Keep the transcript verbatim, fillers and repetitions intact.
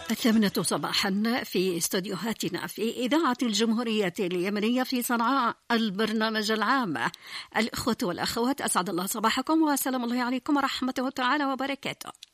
الثامنة صباحا في استوديوهاتنا في إذاعة الجمهورية اليمنية في صنعاء، البرنامج العام. الإخوة والأخوات، أسعد الله صباحكم وسلام الله عليكم ورحمته تعالى وبركاته.